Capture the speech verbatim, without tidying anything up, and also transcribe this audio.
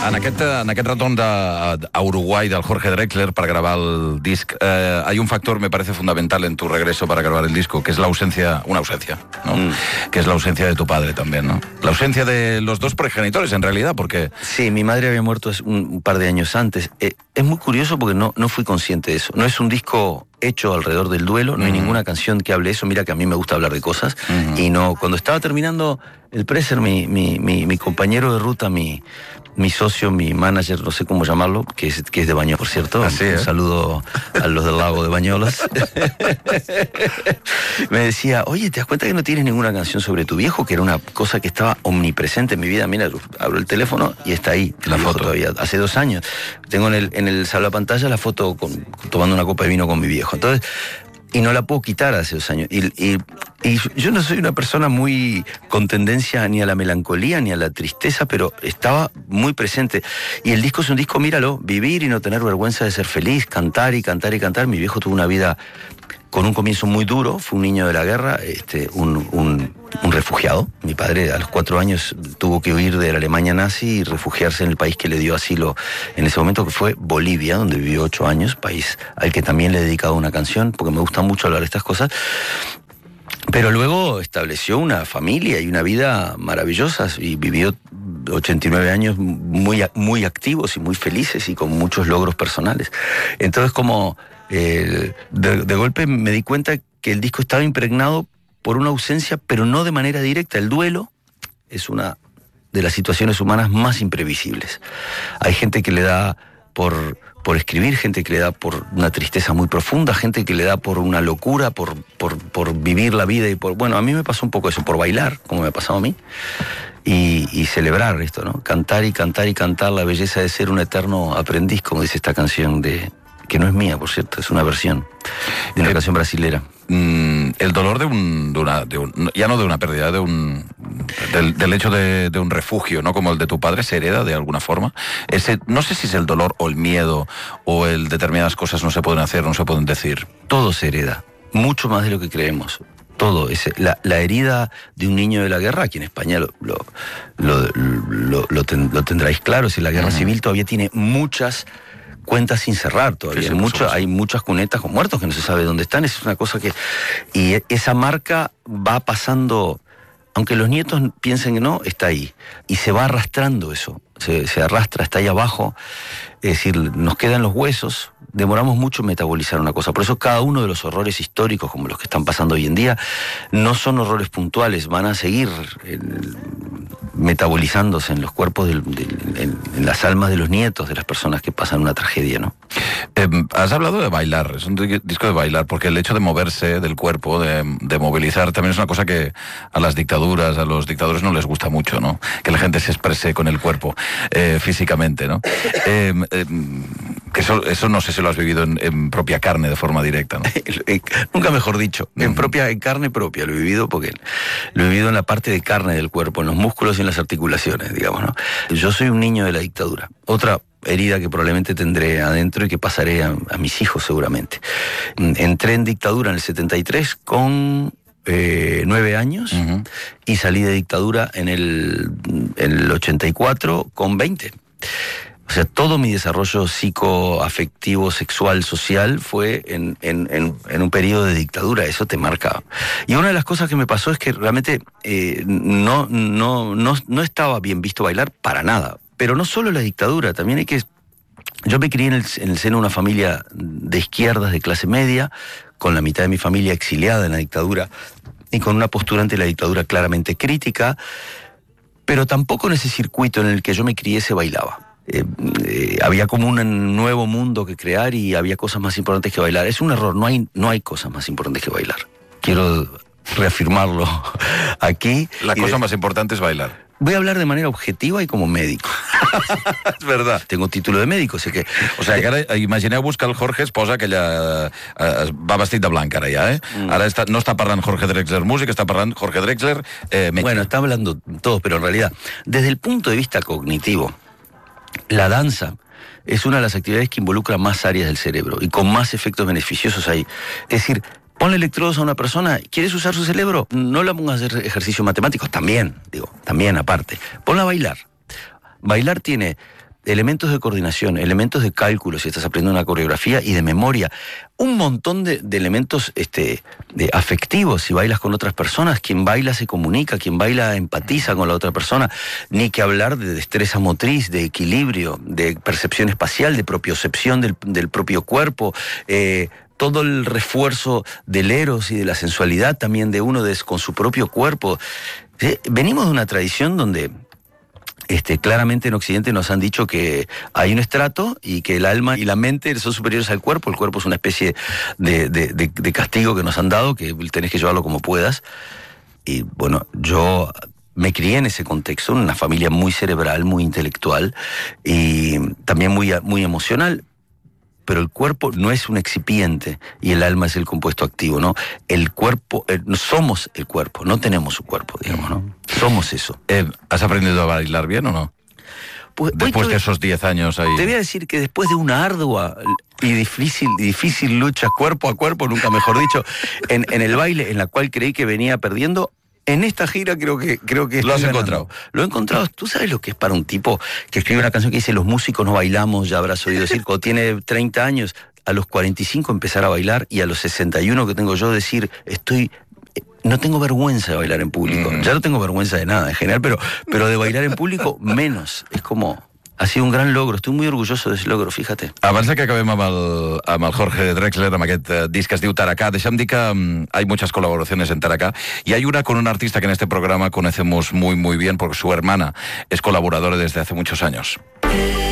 En aquest, en aquest retorn de, a Uruguay del Jorge Drexler para grabar el disc, eh, hay un factor, me parece fundamental en tu regreso para grabar el disco, que es la ausencia, una ausencia, ¿no? Mm. Que es la ausencia de tu padre también, ¿no? La ausencia de los dos progenitores, en realidad, porque... Sí, mi madre había muerto un, un par de años antes. Eh, es muy curioso porque no, no fui consciente de eso. No es un disco hecho alrededor del duelo, no hay uh-huh. ninguna canción que hable de eso. Mira que a mí me gusta hablar de cosas. Uh-huh. Y no, cuando estaba terminando el Preser, mi, mi, mi, mi compañero de ruta, mi, mi socio, mi manager, no sé cómo llamarlo, que es, que es de Bañolas, por cierto. Así, un ¿eh? saludo a los del lago de Bañolas. Me decía, oye, ¿te das cuenta que no tienes ninguna canción sobre tu viejo? Que era una cosa que estaba omnipresente en mi vida. Mira, abro el teléfono y está ahí, la foto todavía, hace dos años. Tengo en el, en el salvapantalla la foto con, tomando una copa de vino con mi viejo. Entonces, y no la puedo quitar hace dos años. Y, y, y yo no soy una persona muy con tendencia ni a la melancolía ni a la tristeza, pero estaba muy presente. Y el disco es un disco, míralo, vivir y no tener vergüenza de ser feliz, cantar y cantar y cantar. Mi viejo tuvo una vida con un comienzo muy duro, fue un niño de la guerra, este, un, un, un refugiado. Mi padre a los cuatro años tuvo que huir de la Alemania nazi y refugiarse en el país que le dio asilo en ese momento, que fue Bolivia, donde vivió ocho años, país al que también le he dedicado una canción, porque me gusta mucho hablar de estas cosas. Pero luego estableció una familia y una vida maravillosas y vivió ochenta y nueve años muy, muy activos y muy felices y con muchos logros personales. Entonces, como eh, de, de golpe me di cuenta que el disco estaba impregnado por una ausencia, pero no de manera directa. El duelo es una de las situaciones humanas más imprevisibles. Hay gente que le da por... por escribir, gente que le da por una tristeza muy profunda, gente que le da por una locura, por, por, por vivir la vida y por... Bueno, a mí me pasó un poco eso, por bailar, como me ha pasado a mí, y, y celebrar esto, ¿no? Cantar y cantar y cantar la belleza de ser un eterno aprendiz, como dice esta canción, de que no es mía, por cierto, es una versión de una eh, canción brasilera. Mm, el dolor de un, de una, de un... ya no de una pérdida, de un... Del, del hecho de, de un refugio, ¿no? Como el de tu padre, se hereda de alguna forma. Ese, no sé si es el dolor o el miedo o el determinadas cosas no se pueden hacer, no se pueden decir. Todo se hereda, mucho más de lo que creemos. Todo. Es, la, la herida de un niño de la guerra, aquí en España lo, lo, lo, lo, lo, ten, lo tendráis claro, si la guerra uh-huh. civil todavía tiene muchas cuentas sin cerrar todavía. Sí, sí, Mucho, hay muchas cunetas con muertos que no se sabe dónde están. Es una cosa que... Y esa marca va pasando... Aunque los nietos piensen que no, está ahí. Y se va arrastrando eso. Se, se arrastra, está ahí abajo. Es decir, nos quedan los huesos. Demoramos mucho en metabolizar una cosa. Por eso cada uno de los horrores históricos, como los que están pasando hoy en día, no son horrores puntuales. Van a seguir el, metabolizándose en los cuerpos, del, del, en, en las almas de los nietos de las personas que pasan una tragedia, ¿no? Eh, has hablado de bailar, es un disco de bailar, porque el hecho de moverse del cuerpo, de, de movilizar, también es una cosa que a las dictaduras, a los dictadores no les gusta mucho, ¿no? Que la gente se exprese con el cuerpo, eh, físicamente, ¿no? Eh, eh, que eso, eso no sé si lo has vivido en, en propia carne de forma directa, ¿no? Nunca mejor dicho, en propia, en carne propia lo he vivido, porque lo he vivido en la parte de carne del cuerpo, en los músculos y en las articulaciones, digamos, ¿no? Yo soy un niño de la dictadura. Otra herida que probablemente tendré adentro y que pasaré a, a mis hijos seguramente. Entré en dictadura en el setenta y tres con eh, nueve años uh-huh. y salí de dictadura en el, en el ochenta y cuatro con veinte. O sea, todo mi desarrollo psicoafectivo, sexual, social fue en, en, en, en un periodo de dictadura. Eso te marca. Y una de las cosas que me pasó es que realmente eh, no, no, no, no estaba bien visto bailar para nada. Pero no solo la dictadura, también hay que... Yo me crié en el, en el seno de una familia de izquierdas, de clase media, con la mitad de mi familia exiliada en la dictadura y con una postura ante la dictadura claramente crítica, pero tampoco en ese circuito en el que yo me crié se bailaba. Eh, eh, había como un nuevo mundo que crear y había cosas más importantes que bailar. Es un error, no hay, no hay cosas más importantes que bailar. Quiero reafirmarlo aquí. La cosa de... más importante es bailar. Voy a hablar de manera objetiva y como médico. És verdad. Tengo título de médico, sé que... O sigui, que ara, imagineu-vos que el Jorge es posa aquella... Eh, va vestit de blanc ara ja, eh? Mm. Ara està, no està parlant Jorge Drexler músic, està parlant Jorge Drexler eh, metge. Bueno, está hablando todos, pero en realidad, desde el punto de vista cognitivo, la danza es una de las actividades que involucra más áreas del cerebro y con más efectos beneficiosos ahí. Es decir, ponle electrodos a una persona, ¿quieres usar su cerebro? No la pongas a hacer ejercicios matemáticos, también, digo, también aparte. Ponla a bailar. Bailar tiene elementos de coordinación, elementos de cálculo, si estás aprendiendo una coreografía, y de memoria. Un montón de, de elementos este, de afectivos, si bailas con otras personas. Quien baila se comunica, quien baila empatiza con la otra persona. Ni que hablar de destreza motriz, de equilibrio, de percepción espacial, de propiocepción del, del propio cuerpo, eh, todo el refuerzo del eros y de la sensualidad también de uno de, con su propio cuerpo. ¿Sí? Venimos de una tradición donde este, claramente en Occidente nos han dicho que hay un estrato y que el alma y la mente son superiores al cuerpo. El cuerpo es una especie de, de, de, de castigo que nos han dado, que tenés que llevarlo como puedas. Y bueno, yo me crié en ese contexto, en una familia muy cerebral, muy intelectual y también muy, muy emocional. Pero el cuerpo no es un excipiente y el alma es el compuesto activo, ¿no? El cuerpo, eh, somos el cuerpo, no tenemos un cuerpo, digamos, ¿no? Somos eso. Eh, ¿Has aprendido a bailar bien o no? Pues, después de esos diez años ahí. Te voy a decir que después de una ardua y difícil, difícil lucha cuerpo a cuerpo, nunca mejor dicho, en, en el baile, en la cual creí que venía perdiendo, en esta gira creo que... Creo que ¿Lo has ganando. encontrado? Lo he encontrado. ¿Tú sabes lo que es para un tipo que escribe una canción que dice los músicos no bailamos? Ya habrás oído decir, cuando tiene treinta años, a los cuarenta y cinco empezar a bailar y a los sesenta y uno que tengo yo decir, estoy... No tengo vergüenza de bailar en público. Mm. Ya no tengo vergüenza de nada en general, pero, pero de bailar en público menos. Es como... Ha sido un gran logro, estoy muy orgulloso de ese logro, fíjate. Abans que acabem amb el, amb el Jorge Drexler, amb aquest uh, disc que es diu Taracá, deixa'm dir que um, hay muchas colaboraciones en Taracá, y hay una con un artista que en este programa conocemos muy muy bien, porque su hermana es colaboradora desde hace muchos años.